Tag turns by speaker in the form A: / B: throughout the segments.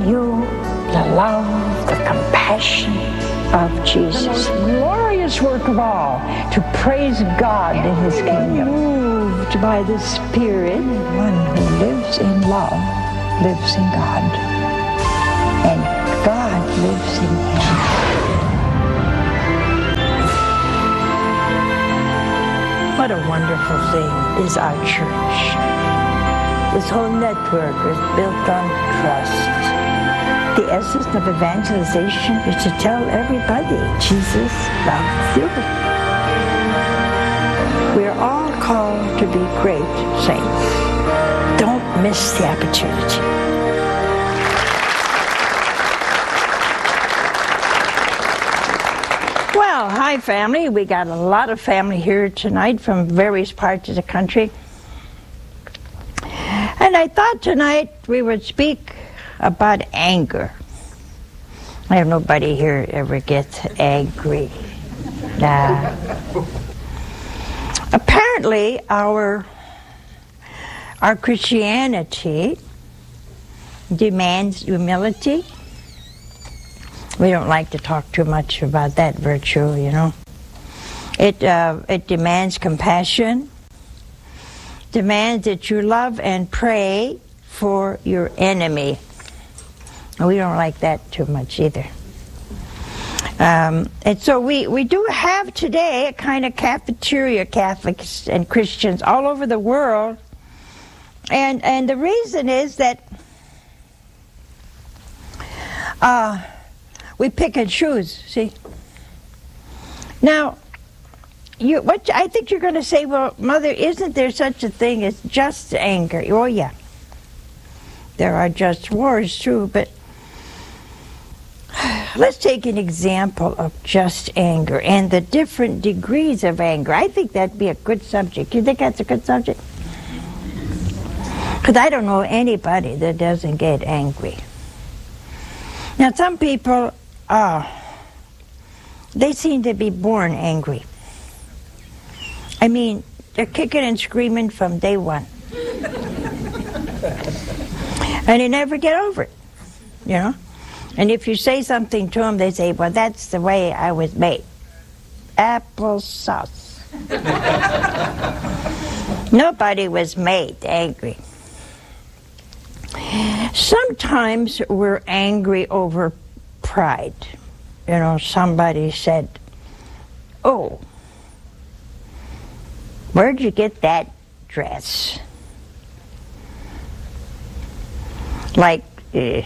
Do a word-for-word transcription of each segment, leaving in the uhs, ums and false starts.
A: you the love, the compassion of Jesus.
B: The most glorious work of all, to praise God in His kingdom.
A: Moved by the Spirit, one who lives in love lives in God, and God lives in him. What a wonderful thing is our church. This whole network is built on trust. The essence of evangelization is to tell everybody Jesus loves you. We're all called to be great saints. Don't miss the opportunity. Well, hi family. We got a lot of family here tonight from various parts of the country. And I thought tonight we would speak about anger. I have nobody here ever gets angry. Nah. Apparently, our our Christianity demands humility. We don't like to talk too much about that virtue, you know. It uh, it demands compassion. Demands that you love and pray for your enemy. We don't like that too much either. Um, and so we, we do have today a kind of cafeteria, Catholics and Christians all over the world. And, and the reason is that uh, we pick and choose, see? Now, you, what I think you're going to say, well, Mother, isn't there such a thing as just anger? Oh, yeah. There are just wars, too, but let's take an example of just anger and the different degrees of anger. I think that'd be a good subject. You think that's a good subject? Because I don't know anybody that doesn't get angry. Now, some people, uh, they seem to be born angry. I mean, they're kicking and screaming from day one. And they never get over it, you know? And if you say something to them, they say, well, that's the way I was made. Applesauce. Nobody was made angry. Sometimes we're angry over pride. You know, somebody said, oh, where'd you get that dress? Like, uh,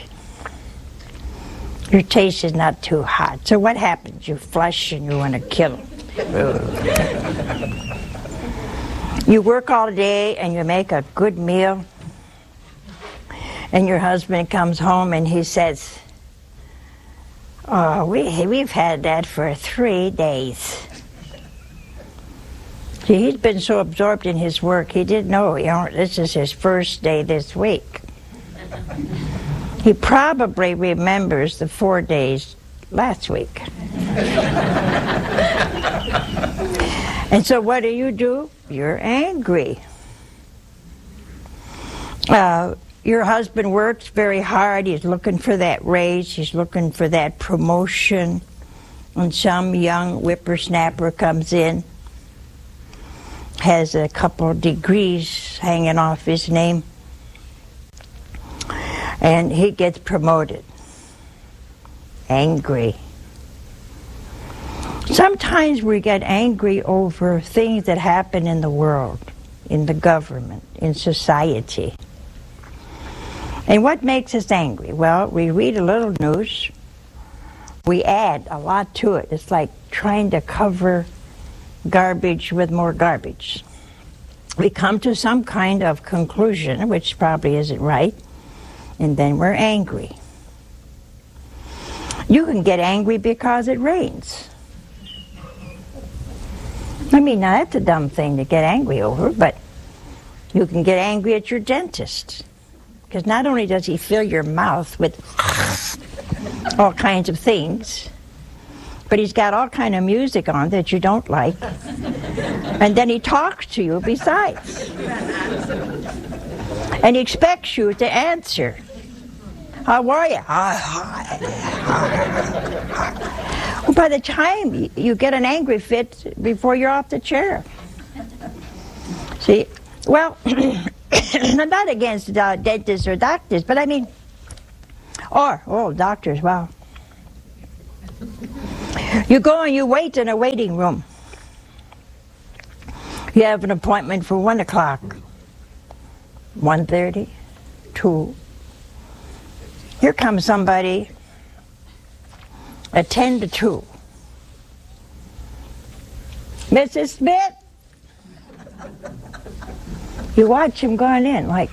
A: your taste is not too hot. So what happens? You flush and you want to kill them. You work all day and you make a good meal. And your husband comes home and he says, oh, we, we've had that for three days. See, he's been so absorbed in his work, he didn't know, you know, this is his first day this week. He probably remembers the four days last week. And so what do you do? You're angry. Uh, your husband works very hard. He's looking for that raise. He's looking for that promotion. And some young whippersnapper comes in, has a couple degrees hanging off his name, and he gets promoted. Angry. Sometimes we get angry over things that happen in the world, in the government, in society. And what makes us angry? Well, we read a little news, we add a lot to it. It's like trying to cover garbage with more garbage. We come to some kind of conclusion, which probably isn't right, and then we're angry. You can get angry because it rains. I mean, now that's a dumb thing to get angry over, but you can get angry at your dentist. Because not only does he fill your mouth with all kinds of things, but he's got all kind of music on that you don't like. And then he talks to you besides. And he expects you to answer. How are you? Well, by the time y- you get an angry fit before you're off the chair. See, well, I'm not against uh, dentists or doctors, but I mean, or, oh, doctors, wow. You go and you wait in a waiting room. You have an appointment for one o'clock, one thirty, two. Here comes somebody at ten to two. Missus Smith, you watch him going in like.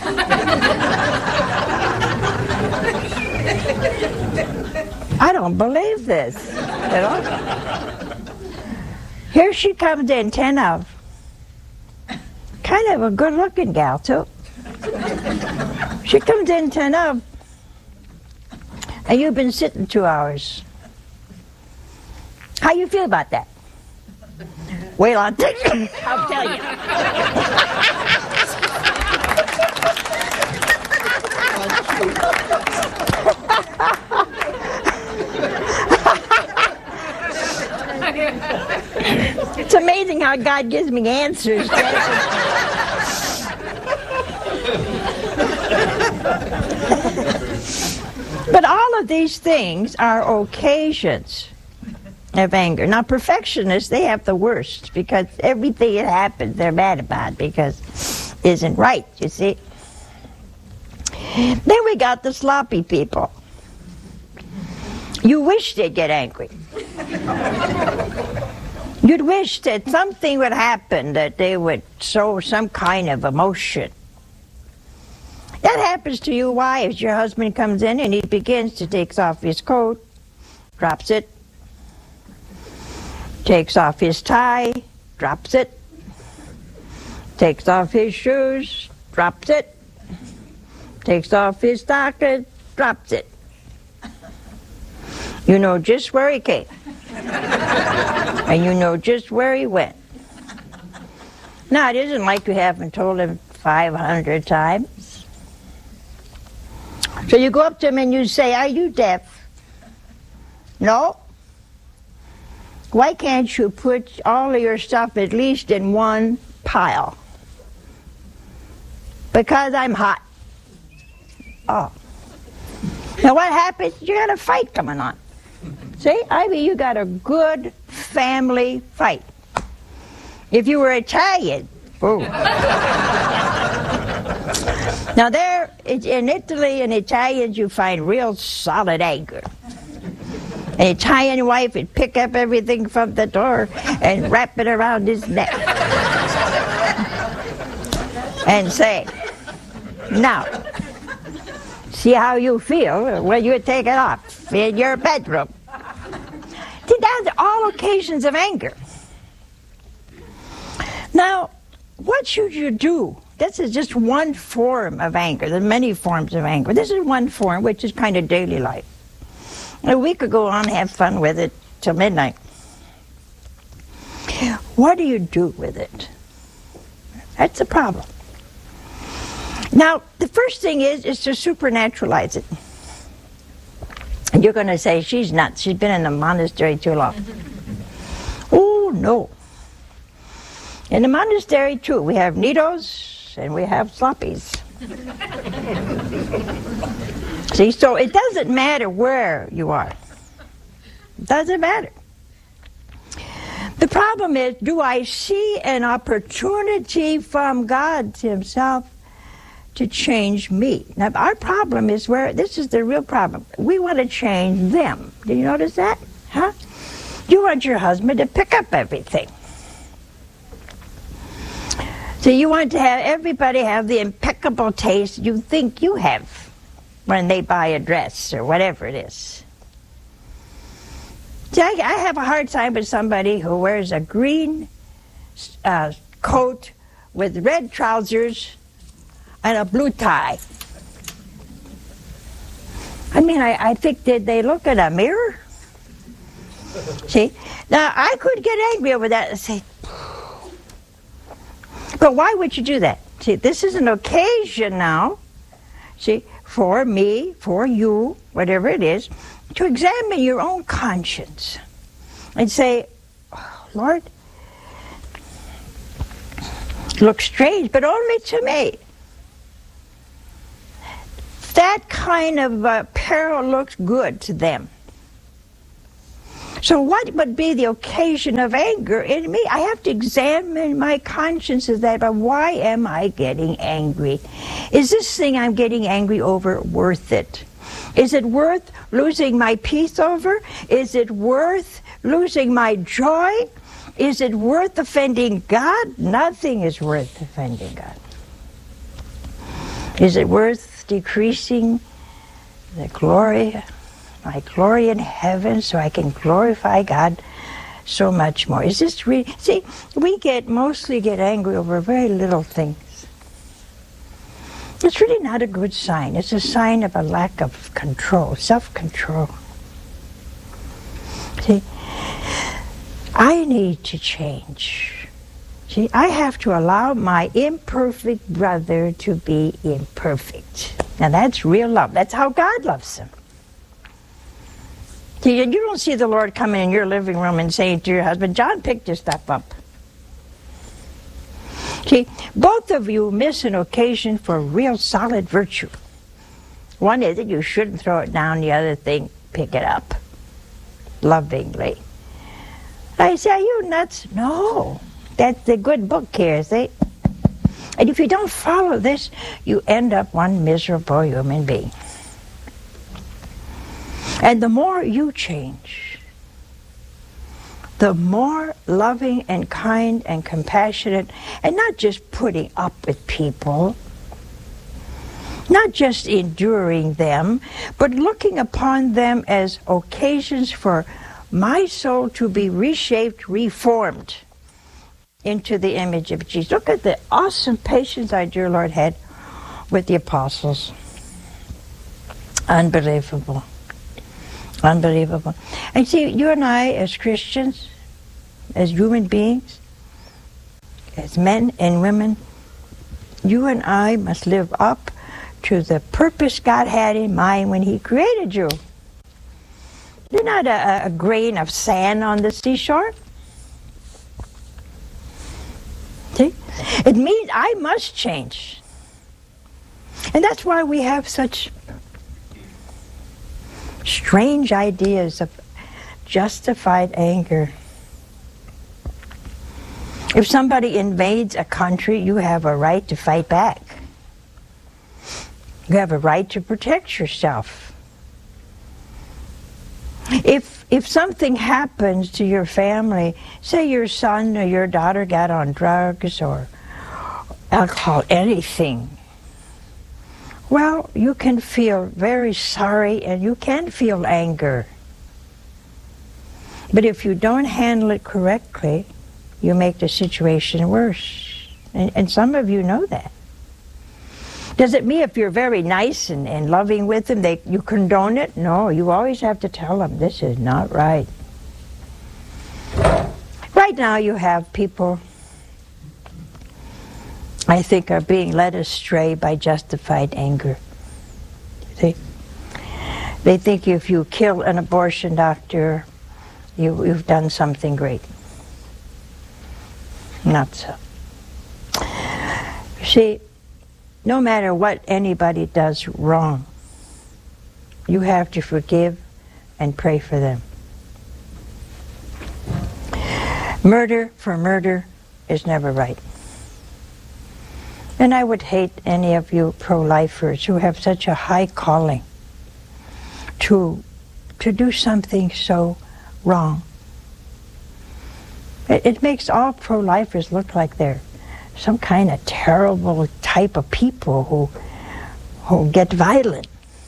A: I don't believe this, you know. Here she comes in, ten of. Kind of a good-looking gal, too. She comes in ten of, and you've been sitting two hours. How you feel about that? Wait, I'll tell you. I'll tell you. It's amazing how God gives me answers. But all of these things are occasions of anger. Now, perfectionists, they have the worst because everything that happens, they're mad about because it isn't right, you see. Then we got the sloppy people. You wish they'd get angry. You'd wish that something would happen, that they would show some kind of emotion. That happens to you wives. Your husband comes in and he begins to take off his coat, drops it, takes off his tie, drops it, takes off his shoes, drops it, takes off his stocking, drops it. You know just where he came. And you know just where he went. Now, it isn't like you haven't told him five hundred times. So you go up to him and you say, are you deaf? No. Why can't you put all of your stuff at least in one pile? Because I'm hot. Oh. Now what happens? You got a fight coming on. See, I mean, you got a good family fight. If you were Italian, ooh. Now there, in Italy and Italians, you find real solid anger. An Italian wife would pick up everything from the door and wrap it around his neck. And say, now, see how you feel when you take it off in your bedroom. See, that's all occasions of anger. Now, what should you do? This is just one form of anger. There are many forms of anger. This is one form, which is kind of daily life. And we could go on and have fun with it till midnight. What do you do with it? That's the problem. Now, the first thing is, is to supernaturalize it. And you're going to say, she's nuts. She's been in the monastery too long. Oh, no. In the monastery, too, we have neatos and we have sloppies. See, so it doesn't matter where you are. It doesn't matter. The problem is, do I see an opportunity from God himself to change me? Now, our problem is where, this is the real problem. We want to change them. Did you notice that? Huh? You want your husband to pick up everything. So you want to have everybody have the impeccable taste you think you have when they buy a dress or whatever it is. See, I, I have a hard time with somebody who wears a green uh, coat with red trousers and a blue tie. I mean, I, I think, did they look at a mirror? See? Now, I could get angry over that and say, but why would you do that? See, this is an occasion now, see, for me, for you, whatever it is, to examine your own conscience and say, Lord, looks strange, but only to me. That kind of uh, peril looks good to them. So what would be the occasion of anger in me? I have to examine my conscience as that, but why am I getting angry? Is this thing I'm getting angry over worth it? Is it worth losing my peace over? Is it worth losing my joy? Is it worth offending God? Nothing is worth offending God. Is it worth decreasing the glory, my glory in heaven, so I can glorify God so much more? Is this really? See, we get mostly get angry over very little things. It's really not a good sign. It's a sign of a lack of control, self-control. See, I need to change. See, I have to allow my imperfect brother to be imperfect. Now that's real love. That's how God loves him. See, you don't see the Lord coming in your living room and saying to your husband, John, pick this stuff up. See, both of you miss an occasion for real solid virtue. One is that you shouldn't throw it down, the other thing, pick it up lovingly. I say, are you nuts? No. That's the good book here, see? And if you don't follow this, you end up one miserable human being. And the more you change, the more loving and kind and compassionate, and not just putting up with people, not just enduring them, but looking upon them as occasions for my soul to be reshaped, reformed into the image of Jesus. Look at the awesome patience our dear Lord had with the apostles. Unbelievable. Unbelievable. And see, you and I as Christians, as human beings, as men and women, you and I must live up to the purpose God had in mind when He created you. You're not a, a grain of sand on the seashore. See? It means I must change. And that's why we have such strange ideas of justified anger. If somebody invades a country, you have a right to fight back. You have a right to protect yourself. If if something happens to your family, say your son or your daughter got on drugs or alcohol, anything, well, you can feel very sorry and you can feel anger. But if you don't handle it correctly, you make the situation worse. And, and some of you know that. Does it mean if you're very nice and, and loving with them, they, you condone it? No, you always have to tell them, this is not right. Right now you have people, I think, are being led astray by justified anger. See? They think if you kill an abortion doctor, you, you've done something great. Not so. See, no matter what anybody does wrong, you have to forgive and pray for them. Murder for murder is never right. And I would hate any of you pro-lifers who have such a high calling to, to do something so wrong. It, it makes all pro-lifers look like they're some kind of terrible type of people who, who get violent.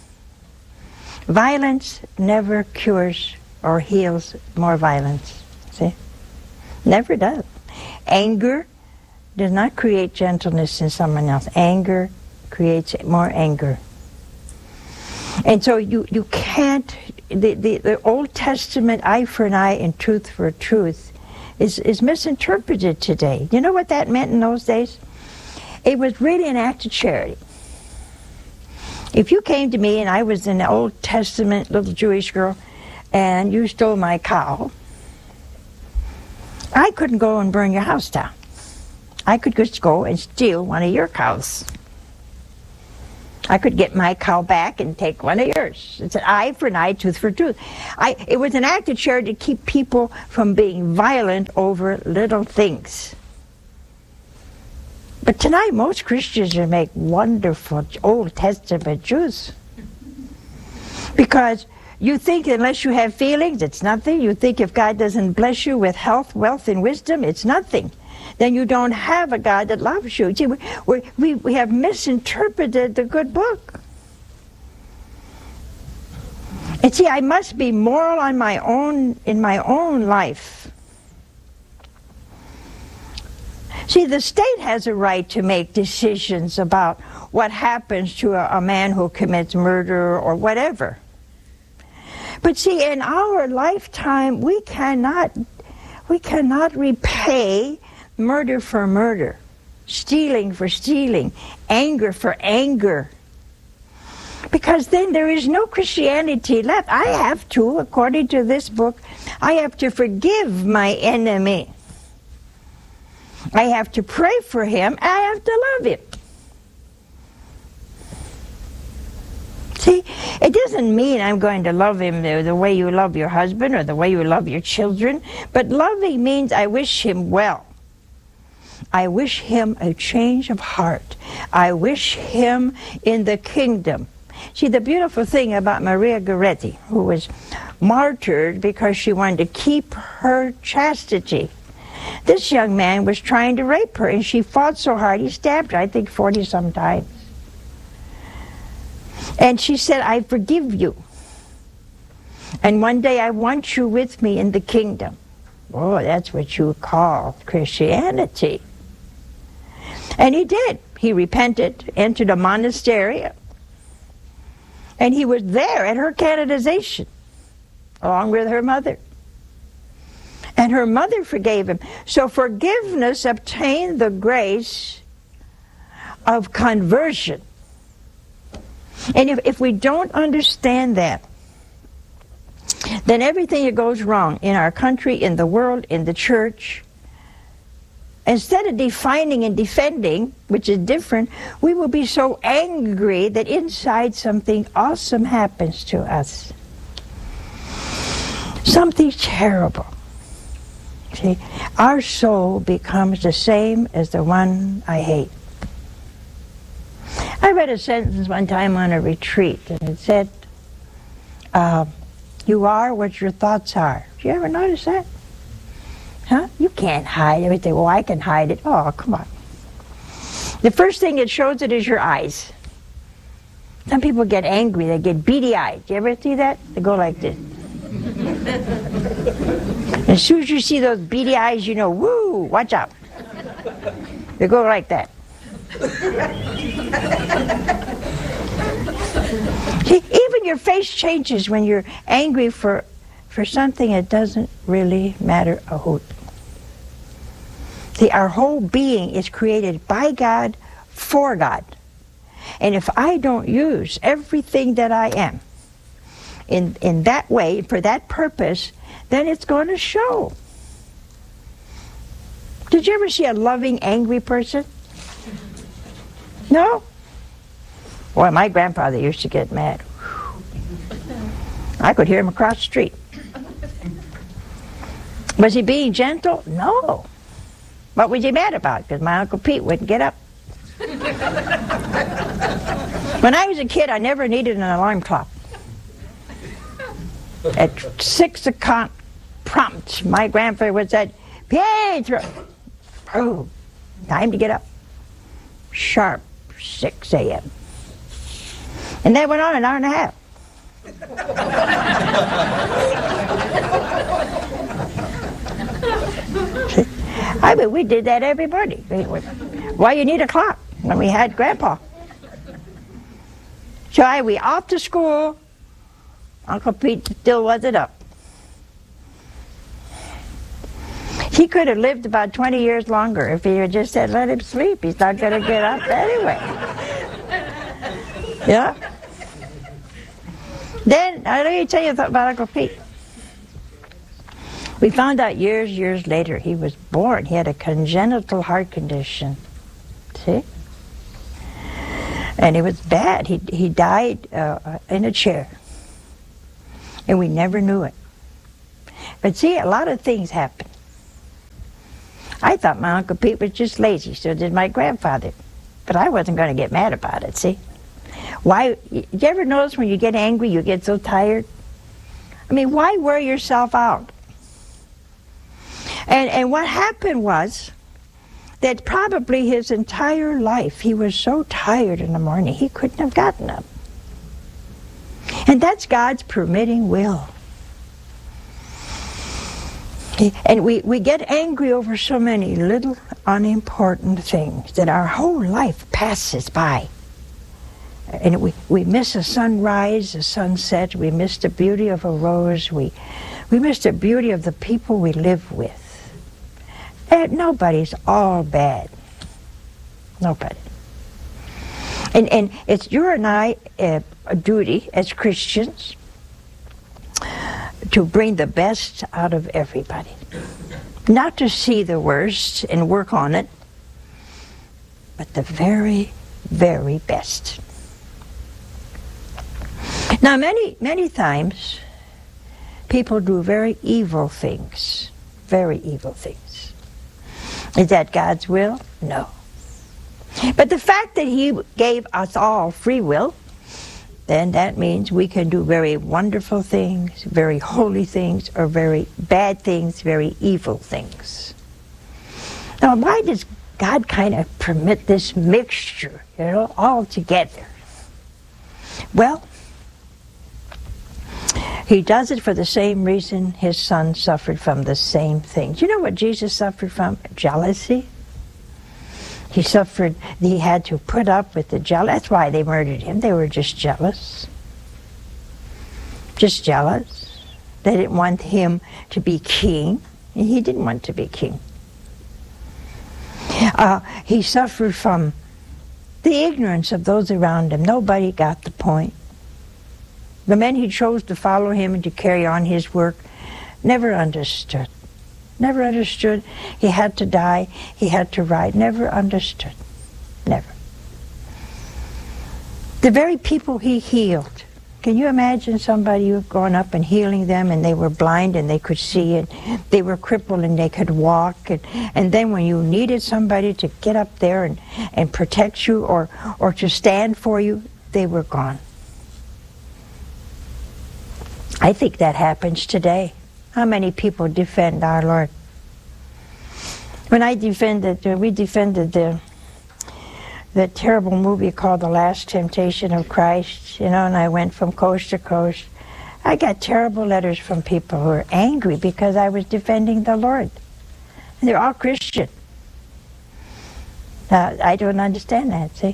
A: Violence never cures or heals more violence. See? Never does. Anger does not create gentleness in someone else. Anger creates more anger. And so you, you can't, the, the, the Old Testament eye for an eye and tooth for a tooth is, is misinterpreted today. You know what that meant in those days? It was really an act of charity. If you came to me and I was an Old Testament little Jewish girl and you stole my cow, I couldn't go and burn your house down. I could just go and steal one of your cows. I could get my cow back and take one of yours. It's an eye for an eye, tooth for tooth. I, it was an act of charity to keep people from being violent over little things. But tonight, most Christians are make wonderful Old Testament Jews. Because you think unless you have feelings, it's nothing. You think if God doesn't bless you with health, wealth, and wisdom, it's nothing. Then you don't have a God that loves you. See, we, we, we have misinterpreted the good book. And see, I must be moral on my own, in my own life. See, the state has a right to make decisions about what happens to a, a man who commits murder or whatever. But see, in our lifetime, we cannot, we cannot repay murder for murder, stealing for stealing, anger for anger. Because then there is no Christianity left. I have to, according to this book, I have to forgive my enemy. I have to pray for him. I have to love him. See, it doesn't mean I'm going to love him the, the way you love your husband or the way you love your children, but loving means I wish him well. I wish him a change of heart. I wish him in the kingdom. See, the beautiful thing about Maria Goretti, who was martyred because she wanted to keep her chastity, this young man was trying to rape her, and she fought so hard, he stabbed her, I think forty-some times. And she said, I forgive you. And one day I want you with me in the kingdom. Oh, that's what you call Christianity. And he did. He repented, entered a monastery, and he was there at her canonization, along with her mother. And her mother forgave him. So forgiveness obtained the grace of conversion. And if, if we don't understand that, then everything that goes wrong in our country, in the world, in the church, instead of defining and defending, which is different, we will be so angry that inside something awesome happens to us. Something terrible. See, our soul becomes the same as the one I hate. I read a sentence one time on a retreat, and it said, uh, you are what your thoughts are. Did you ever notice that? Huh? You can't hide everything. Well, I can hide it. Oh, come on. The first thing it shows it is your eyes. Some people get angry. They get beady eyed. You ever see that? They go like this. As soon as you see those beady eyes, you know, woo, watch out. They go like that. See, even your face changes when you're angry for, for something that doesn't really matter a hoot. See, our whole being is created by God, for God. And if I don't use everything that I am in, in that way, for that purpose, then it's going to show. Did you ever see a loving, angry person? No? Boy, my grandfather used to get mad. I could hear him across the street. Was he being gentle? No. What was he mad about? Because my Uncle Pete wouldn't get up. When I was a kid, I never needed an alarm clock. At six o'clock prompt, my grandfather would say, Pietro! Oh, time to get up. Sharp six a m And that went on an hour and a half. I mean, we did that every morning. Why you need a clock when we had Grandpa? So I, we off to school. Uncle Pete still wasn't up. He could have lived about twenty years longer if he had just said, let him sleep. He's not going to get up anyway. Yeah? Then, uh, let me tell you about Uncle Pete. We found out years, years later, he was born. He had a congenital heart condition. See? And it was bad. He, he died uh, in a chair. And we never knew it. But see, a lot of things happen. I thought my Uncle Pete was just lazy, so did my grandfather. But I wasn't going to get mad about it, see? Why? You ever notice when you get angry, you get so tired? I mean, why wear yourself out? And, and what happened was that probably his entire life, he was so tired in the morning, he couldn't have gotten up. And that's God's permitting will. And we, we get angry over so many little unimportant things that our whole life passes by. And we, we miss a sunrise, a sunset, we miss the beauty of a rose, we, we miss the beauty of the people we live with. And nobody's all bad. Nobody. And, and it's your and I uh, a duty as Christians to bring the best out of everybody. Not to see the worst and work on it, but the very, very best. Now, many, many times, people do very evil things. Very evil things. Is that God's will? No. But the fact that He gave us all free will, then that means we can do very wonderful things, very holy things, or very bad things, very evil things. Now, why does God kind of permit this mixture, you know, all together? Well, He does it for the same reason His Son suffered from the same thing. Do you know what Jesus suffered from? Jealousy. He suffered, he had to put up with the jealousy. That's why they murdered him. They were just jealous. Just jealous. They didn't want him to be king. He didn't want to be king. Uh, he suffered from the ignorance of those around him. Nobody got the point. The men he chose to follow him and to carry on his work never understood. Never understood. He had to die. He had to ride. Never understood. Never. The very people he healed. Can you imagine somebody who had gone up and healing them and they were blind and they could see and they were crippled and they could walk and, and then when you needed somebody to get up there and, and protect you or, or to stand for you, they were gone. I think that happens today. How many people defend our Lord? When I defended, uh, we defended the, the terrible movie called The Last Temptation of Christ, you know, and I went from coast to coast. I got terrible letters from people who were angry because I was defending the Lord. And they're all Christian. Uh, I don't understand that, see?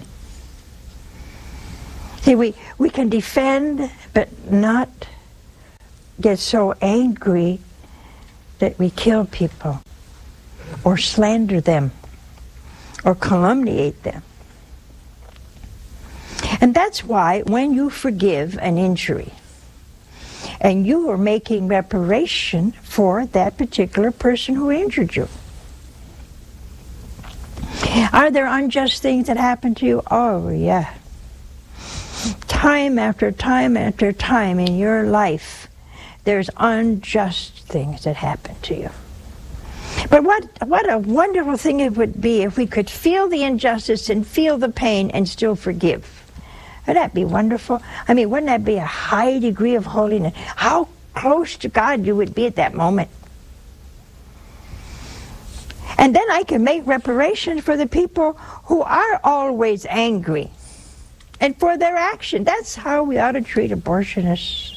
A: See, we, we can defend, but not get so angry that we kill people or slander them or calumniate them. And that's why when you forgive an injury and you are making reparation for that particular person who injured you. Are there unjust things that happen to you? Oh, yeah. Time after time after time in your life, there's unjust things that happen to you. But what, what a wonderful thing it would be if we could feel the injustice and feel the pain and still forgive. Wouldn't that be wonderful? I mean, wouldn't that be a high degree of holiness? How close to God you would be at that moment. And then I can make reparation for the people who are always angry and for their action. That's how we ought to treat abortionists.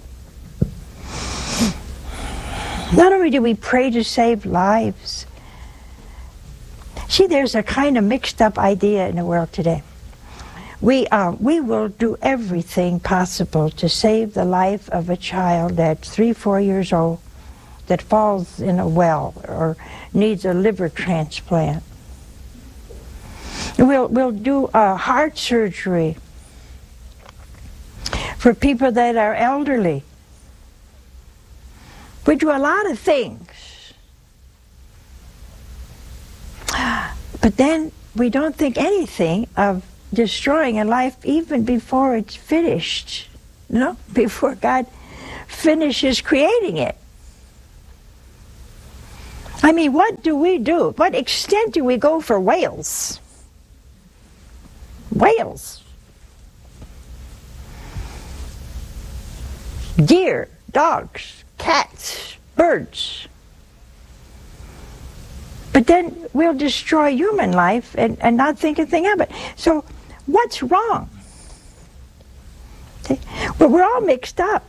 A: Not only do we pray to save lives. See, there's a kind of mixed up idea in the world today. We, uh, we will do everything possible to save the life of a child that's three, four years old that falls in a well or needs a liver transplant. We'll, we'll do a heart surgery for people that are elderly. We do a lot of things. But then we don't think anything of destroying a life even before it's finished. No, before God finishes creating it. I mean, what do we do? What extent do we go for whales? Whales. Deer, dogs, cats, birds. But then we'll destroy human life and, and not think a thing of it. So what's wrong? See? Well, we're all mixed up.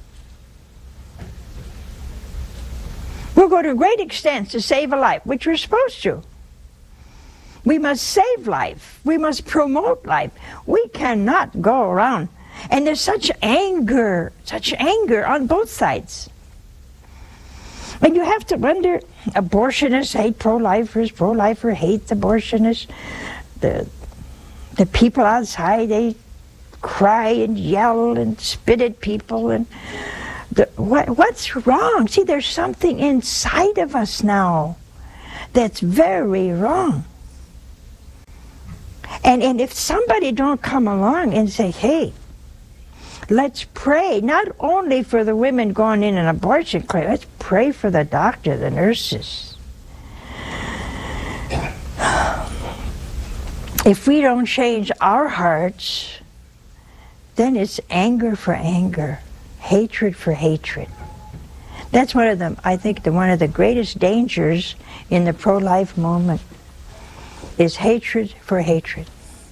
A: We'll go to great extents to save a life, which we're supposed to. We must save life. We must promote life. We cannot go around. And there's such anger, such anger on both sides. And you have to wonder, abortionists hate pro-lifers, pro-lifer hates abortionists. The, the people outside, they cry and yell and spit at people. And the, what, what's wrong? See, there's something inside of us now that's very wrong. And, and if somebody don't come along and say, hey, let's pray, not only for the women going in an abortion clinic, let's pray for the doctor, the nurses. If we don't change our hearts, then it's anger for anger, hatred for hatred. That's one of them, I think, the, one of the greatest dangers in the pro-life movement is hatred for hatred.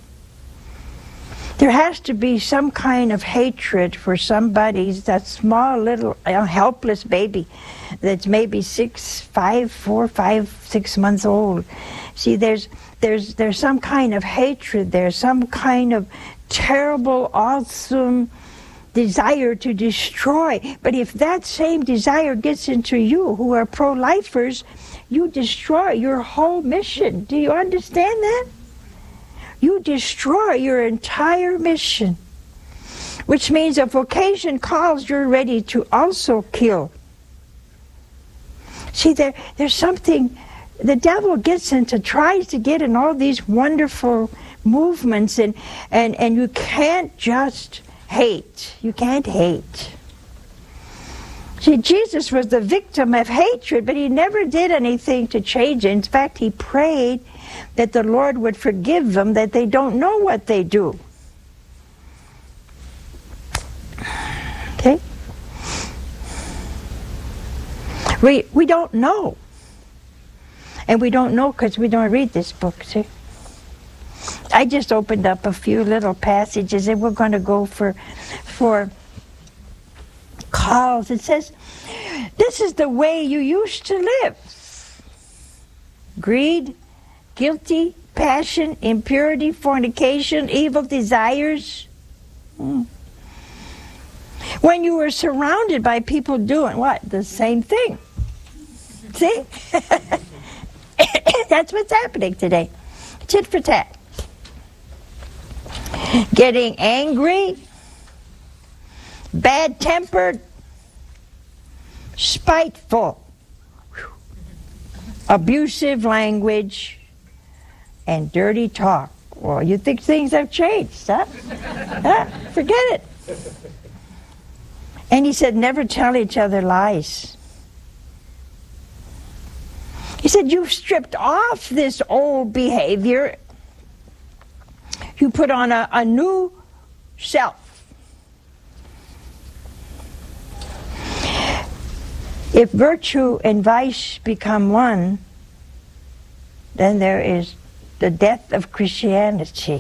A: There has to be some kind of hatred for somebody, that small little uh, helpless baby that's maybe six, five, four, five, six months old. See, there's there's there's some kind of hatred there, some kind of terrible, awesome desire to destroy. But if that same desire gets into you, who are pro-lifers, you destroy your whole mission. Do you understand that? You destroy your entire mission, which means if occasion calls, you're ready to also kill. See, there, there's something, the devil gets into, tries to get in all these wonderful movements, and, and, and you can't just hate. You can't hate. See, Jesus was the victim of hatred, but he never did anything to change it. In fact, he prayed that the Lord would forgive them, that they don't know what they do. Okay? We, we don't know. And we don't know because we don't read this book, see? I just opened up a few little passages, and we're going to go for, for calls. It says, this is the way you used to live. Greed, guilty, passion, impurity, fornication, evil desires. Mm. When you were surrounded by people doing what? The same thing. See? That's what's happening today. Tit for tat. Getting angry, bad-tempered, spiteful, abusive language, and dirty talk. Well, you think things have changed, huh? Huh? Forget it. And he said, never tell each other lies. He said, you've stripped off this old behavior. You put on a, a new self. If virtue and vice become one, then there is the death of Christianity.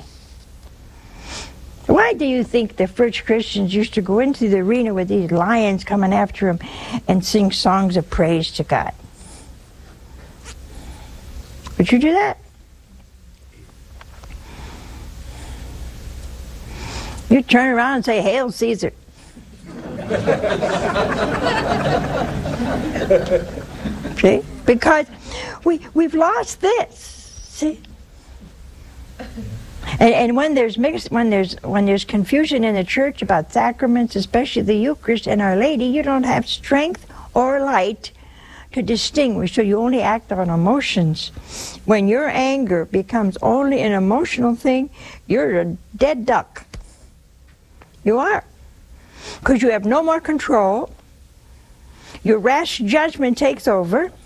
A: Why do you think the first Christians used to go into the arena with these lions coming after them and sing songs of praise to God? Would you do that? You turn around and say, Hail Caesar. See? Because we, we've lost this. See? And, and when there's mixed, when there's when there's confusion in the church about sacraments, especially the Eucharist and Our Lady, you don't have strength or light to distinguish. So you only act on emotions. When your anger becomes only an emotional thing, you're a dead duck. You are, because you have no more control. Your rash judgment takes over.